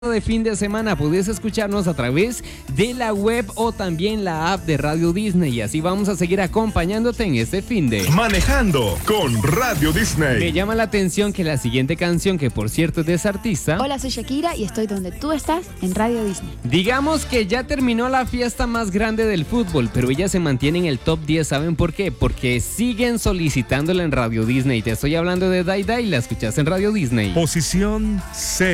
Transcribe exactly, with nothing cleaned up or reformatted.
de fin de semana puedes escucharnos a través de la web o también la app de Radio Disney, y así vamos a seguir acompañándote en este fin de Manejando con Radio Disney. Me llama la atención que la siguiente canción, que por cierto es de esa artista. Hola, soy Shakira y estoy donde tú estás, en Radio Disney. Digamos que ya terminó la fiesta más grande del fútbol, pero ella se mantiene en el top diez. ¿Saben por qué? Porque siguen solicitándola en Radio Disney. Te estoy hablando de Dai Dai, la escuchas en Radio Disney. Posición C.